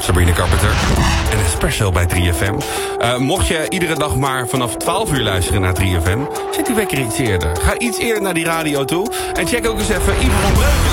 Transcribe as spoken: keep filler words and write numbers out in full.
Sabrina Carpenter. En Espresso bij drie F M. Uh, mocht je iedere dag maar vanaf twaalf uur luisteren naar drie F M... zet die wekker iets eerder. Ga iets eerder naar die radio toe. En check ook eens even Ivo van Breukelen.